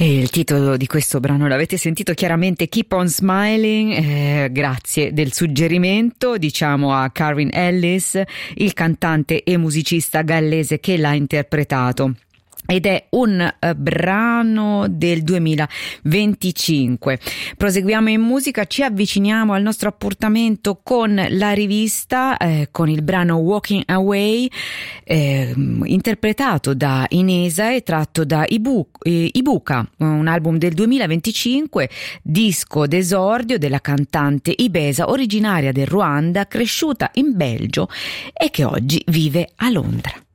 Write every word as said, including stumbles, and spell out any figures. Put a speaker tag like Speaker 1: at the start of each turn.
Speaker 1: E il titolo di questo brano l'avete sentito chiaramente, Keep on Smiling, eh, grazie del suggerimento, diciamo a Carwyn Ellis, il cantante e musicista gallese che l'ha interpretato. Ed è un uh, brano del duemilaventicinque. Proseguiamo in musica, ci avviciniamo al nostro appuntamento con la rivista, eh, con il brano Walking Away, eh, interpretato da Inesa e tratto da Ibu, eh, Ibuka, un album del duemilaventicinque, disco d'esordio della cantante ibesa originaria del Ruanda, cresciuta in Belgio e che oggi vive a Londra.